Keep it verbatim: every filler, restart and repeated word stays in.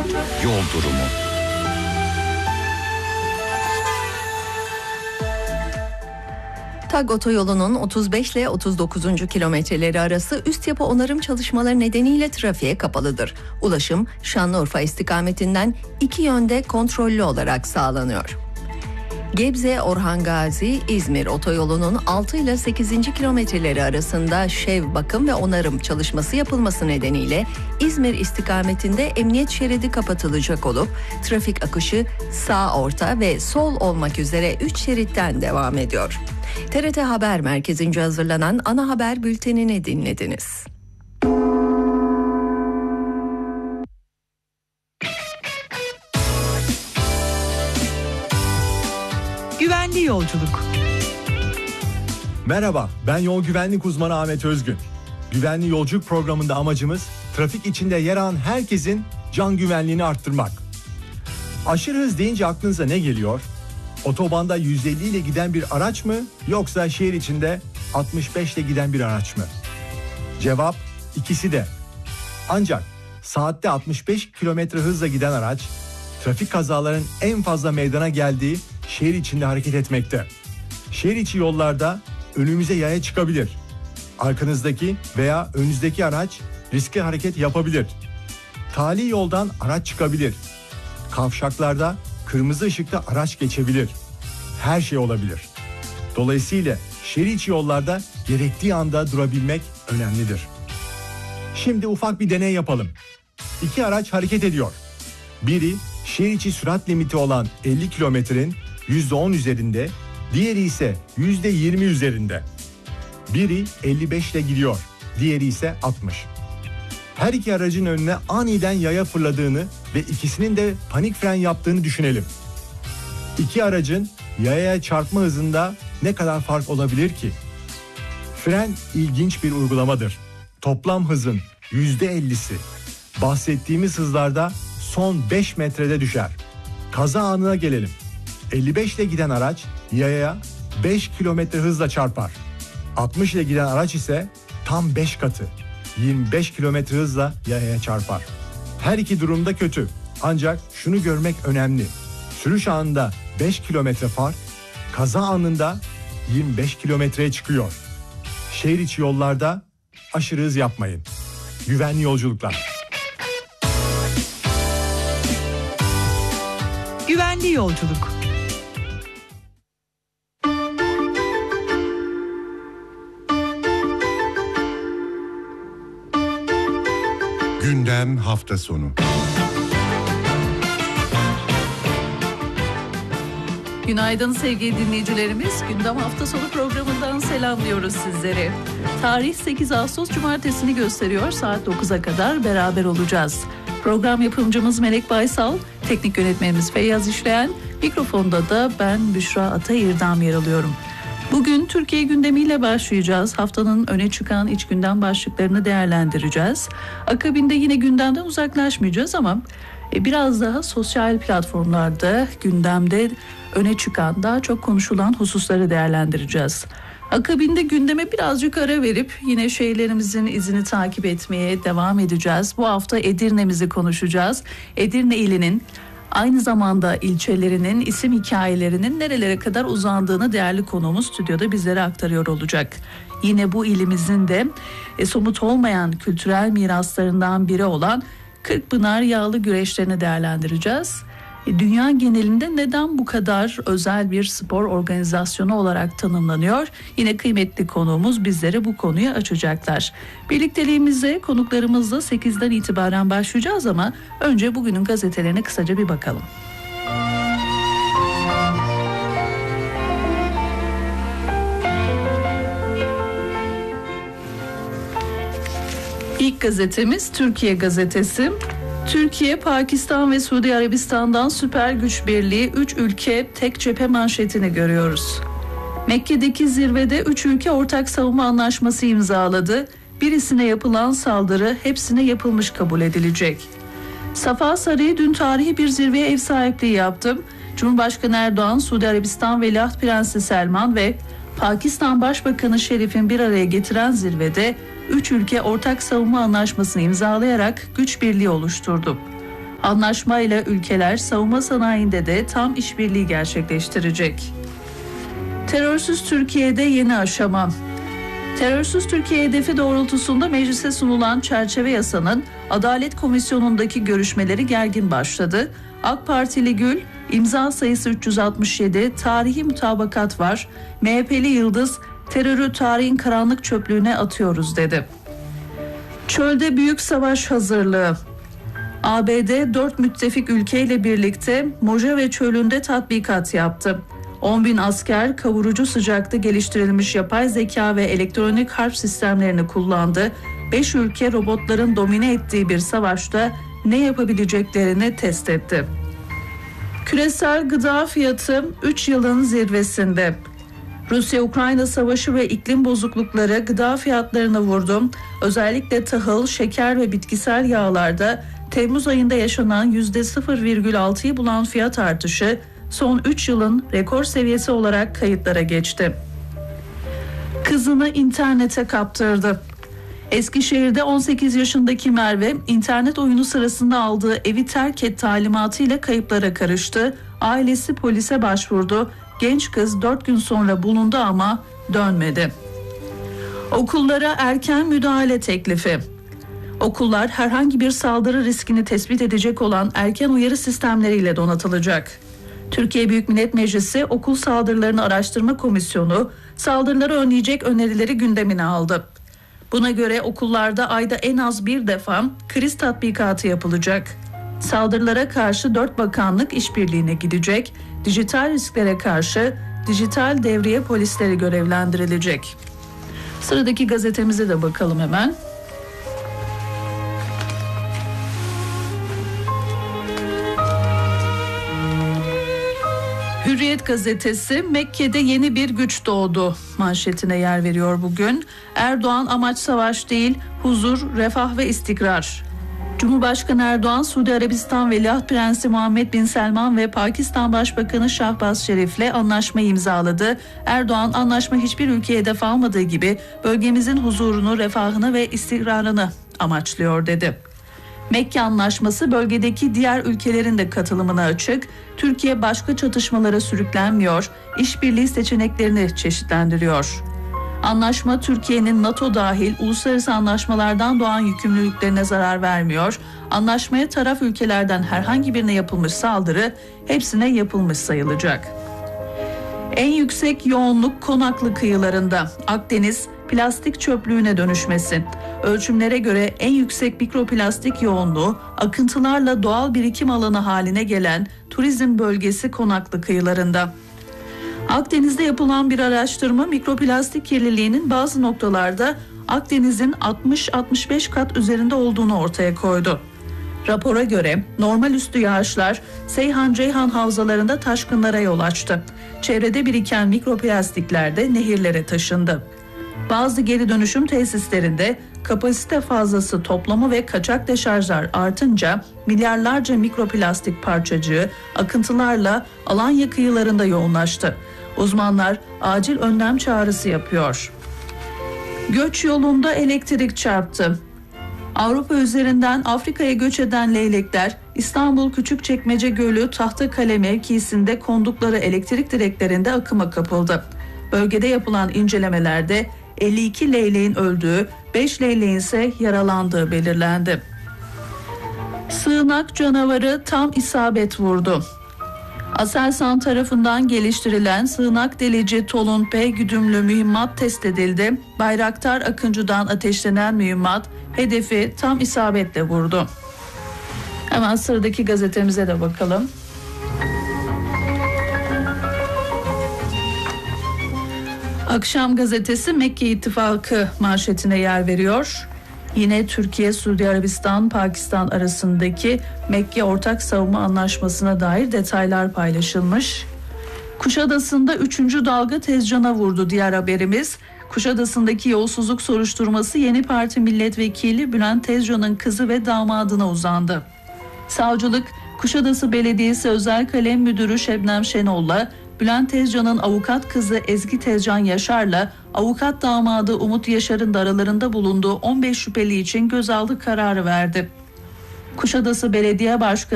Yol durumu. TAG otoyolunun otuz beş ile otuz dokuzuncu kilometreleri arası üst yapı onarım çalışmaları nedeniyle trafiğe kapalıdır. Ulaşım Şanlıurfa istikametinden iki yönde kontrollü olarak sağlanıyor. Gebze Orhan Gazi İzmir otoyolunun altı ile sekizinci kilometreleri arasında şev bakım ve onarım çalışması yapılması nedeniyle İzmir istikametinde emniyet şeridi kapatılacak olup trafik akışı sağ, orta ve sol olmak üzere üç şeritten devam ediyor. T R T Haber Merkezi'nce hazırlanan ana haber bültenini dinlediniz. Güvenli yolculuk. Merhaba, ben yol güvenlik uzmanı Ahmet Özgün. Güvenli yolculuk programında amacımız trafik içinde yer alan herkesin can güvenliğini arttırmak. Aşırı hız deyince aklınıza ne geliyor? Otobanda yüz elli ile giden bir araç mı, yoksa şehir içinde altmış beş ile giden bir araç mı? Cevap ikisi de. Ancak saatte altmış beş kilometre hızla giden araç, trafik kazalarının en fazla meydana geldiği şehir içinde hareket etmekte. Şehir içi yollarda önümüze yaya çıkabilir. Arkanızdaki veya önünüzdeki araç riskli hareket yapabilir. Tali yoldan araç çıkabilir. Kavşaklarda kırmızı ışıkta araç geçebilir. Her şey olabilir. Dolayısıyla şehir içi yollarda gerektiği anda durabilmek önemlidir. Şimdi ufak bir deney yapalım. İki araç hareket ediyor. Biri şehir içi sürat limiti olan elli kilometrenin yüzde on üzerinde, diğeri ise yüzde yirmi üzerinde. Biri elli beş ile gidiyor, diğeri ise altmış. Her iki aracın önüne aniden yaya fırladığını ve ikisinin de panik fren yaptığını düşünelim. İki aracın yayaya çarpma hızında ne kadar fark olabilir ki? Fren ilginç bir uygulamadır. Toplam hızın yüzde ellisi bahsettiğimiz hızlarda son beş metrede düşer. Kaza anına gelelim. elli beş ile giden araç yayaya beş kilometre hızla çarpar. altmış ile giden araç ise tam beş katı, yirmi beş kilometre hızla yayaya çarpar. Her iki durumda kötü. Ancak şunu görmek önemli. Sürüş anında beş kilometre fark, kaza anında yirmi beş kilometreye çıkıyor. Şehir içi yollarda aşırı hız yapmayın. Güvenli yolculuklar. Güvenli yolculuk. Gündem hafta sonu. Günaydın sevgili dinleyicilerimiz. Gündem hafta sonu programından selamlıyoruz sizleri. Tarih sekiz Ağustos Cumartesini gösteriyor. Saat dokuza kadar beraber olacağız. Program yapımcımız Melek Baysal, teknik yönetmenimiz Feyyaz İşleyen, mikrofonda da ben Büşra Atayırdam yer alıyorum. Bugün Türkiye gündemiyle başlayacağız. Haftanın öne çıkan iç gündem başlıklarını değerlendireceğiz. Akabinde yine gündemden uzaklaşmayacağız ama biraz daha sosyal platformlarda gündemde öne çıkan, daha çok konuşulan hususları değerlendireceğiz. Akabinde gündeme birazcık ara verip yine şehirlerimizin izini takip etmeye devam edeceğiz. Bu hafta Edirne'mizi konuşacağız. Edirne ilinin aynı zamanda ilçelerinin isim hikayelerinin nerelere kadar uzandığını değerli konuğumuz stüdyoda bizlere aktarıyor olacak. Yine bu ilimizin de e, somut olmayan kültürel miraslarından biri olan Kırkpınar yağlı güreşlerini değerlendireceğiz. E, dünya genelinde neden bu kadar özel bir spor organizasyonu olarak tanımlanıyor? Yine kıymetli konuğumuz bizlere bu konuyu açacaklar. Birlikteliğimize konuklarımızla sekizden itibaren başlayacağız ama önce bugünün gazetelerine kısaca bir bakalım. İlk gazetemiz Türkiye Gazetesi. Türkiye, Pakistan ve Suudi Arabistan'dan süper güç birliği, üç ülke tek cephe manşetini görüyoruz. Mekke'deki zirvede üç ülke ortak savunma anlaşması imzaladı. Birisine yapılan saldırı hepsine yapılmış kabul edilecek. Safa Sarayı dün tarihi bir zirveye ev sahipliği yaptı. Cumhurbaşkanı Erdoğan, Suudi Arabistan Veliaht Prensi Selman ve Pakistan Başbakanı Şerif'in bir araya getiren zirvede üç ülke ortak savunma anlaşmasını imzalayarak güç birliği oluşturdu. Anlaşmayla ülkeler savunma sanayinde de tam işbirliği gerçekleştirecek. Terörsüz Türkiye'de yeni aşama. Terörsüz Türkiye hedefi doğrultusunda meclise sunulan çerçeve yasanın Adalet Komisyonu'ndaki görüşmeleri gergin başladı. AK Partili Gül, imza sayısı üç yüz altmış yedi, tarihi mutabakat var. M H P'li Yıldız, terörü tarihin karanlık çöplüğüne atıyoruz dedi. Çölde büyük savaş hazırlığı. A B D dört müttefik ülkeyle birlikte Mojave çölünde tatbikat yaptı. on bin asker kavurucu sıcakta geliştirilmiş yapay zeka ve elektronik harp sistemlerini kullandı. beş ülke robotların domine ettiği bir savaşta ne yapabileceklerini test etti. Küresel gıda fiyatı üç yılın zirvesinde. Rusya-Ukrayna savaşı ve iklim bozuklukları gıda fiyatlarını vurdu. Özellikle tahıl, şeker ve bitkisel yağlarda Temmuz ayında yaşanan yüzde sıfır virgül altıyı bulan fiyat artışı son üç yılın rekor seviyesi olarak kayıtlara geçti. Kızını internete kaptırdı. Eskişehir'de on sekiz yaşındaki Merve internet oyunu sırasında aldığı evi terk et talimatıyla kayıplara karıştı. Ailesi polise başvurdu. Genç kız dört gün sonra bulundu ama dönmedi. Okullara erken müdahale teklifi. Okullar herhangi bir saldırı riskini tespit edecek olan erken uyarı sistemleriyle donatılacak. Türkiye Büyük Millet Meclisi Okul Saldırılarını Araştırma Komisyonu saldırıları önleyecek önerileri gündemine aldı. Buna göre okullarda ayda en az bir defa kriz tatbikatı yapılacak. Saldırılara karşı dört bakanlık işbirliğine gidecek. Dijital risklere karşı dijital devriye polisleri görevlendirilecek. Sıradaki gazetemize de bakalım hemen. Hürriyet gazetesi Mekke'de yeni bir güç doğdu manşetine yer veriyor bugün. Erdoğan amaç savaş değil, huzur, refah ve istikrar. Cumhurbaşkanı Erdoğan, Suudi Arabistan Veliaht Prensi Muhammed Bin Selman ve Pakistan Başbakanı Şahbaz Şerif'le anlaşmayı imzaladı. Erdoğan, anlaşma hiçbir ülkeye hedef almadığı gibi bölgemizin huzurunu, refahını ve istikrarını amaçlıyor dedi. Mekke Anlaşması bölgedeki diğer ülkelerin de katılımına açık. Türkiye başka çatışmalara sürüklenmiyor, işbirliği seçeneklerini çeşitlendiriyor. Anlaşma Türkiye'nin NATO dahil uluslararası anlaşmalardan doğan yükümlülüklerine zarar vermiyor. Anlaşmaya taraf ülkelerden herhangi birine yapılmış saldırı hepsine yapılmış sayılacak. En yüksek yoğunluk Konaklı kıyılarında. Akdeniz plastik çöplüğüne dönüşmesi. Ölçümlere göre en yüksek mikroplastik yoğunluğu akıntılarla doğal birikim alanı haline gelen turizm bölgesi Konaklı kıyılarında. Akdeniz'de yapılan bir araştırma mikroplastik kirliliğinin bazı noktalarda Akdeniz'in altmış altmış beş kat üzerinde olduğunu ortaya koydu. Rapora göre normal üstü yağışlar Seyhan-Ceyhan havzalarında taşkınlara yol açtı. Çevrede biriken mikroplastikler de nehirlere taşındı. Bazı geri dönüşüm tesislerinde kapasite fazlası toplama ve kaçak deşarjlar artınca milyarlarca mikroplastik parçacığı akıntılarla Alanya kıyılarında yoğunlaştı. Uzmanlar acil önlem çağrısı yapıyor. Göç yolunda elektrik çarptı. Avrupa üzerinden Afrika'ya göç eden leylekler İstanbul Küçükçekmece Gölü Tahtakale mevkisinde kondukları elektrik direklerinde akıma kapıldı. Bölgede yapılan incelemelerde elli iki leyleğin öldüğü, beş leyleğin ise yaralandığı belirlendi. Sığınak canavarı tam isabet vurdu. Aselsan tarafından geliştirilen sığınak delici Tolun P güdümlü mühimmat test edildi. Bayraktar Akıncı'dan ateşlenen mühimmat hedefi tam isabetle vurdu. Hemen sıradaki gazetemize de bakalım. Akşam gazetesi Mekke İttifakı manşetine yer veriyor. Yine Türkiye, Suudi Arabistan, Pakistan arasındaki Mekke Ortak Savunma Anlaşması'na dair detaylar paylaşılmış. Kuşadası'nda üçüncü dalga tezcana vurdu diğer haberimiz. Kuşadası'ndaki yolsuzluk soruşturması Yeni Parti Milletvekili Bülent Tezcan'ın kızı ve damadına uzandı. Savcılık, Kuşadası Belediyesi Özel Kalem Müdürü Şebnem Şenol'la Bülent Tezcan'ın avukat kızı Ezgi Tezcan Yaşar'la avukat damadı Umut Yaşar'ın da aralarında bulunduğu on beş şüpheli için gözaltı kararı verdi. Kuşadası Belediye Başkanı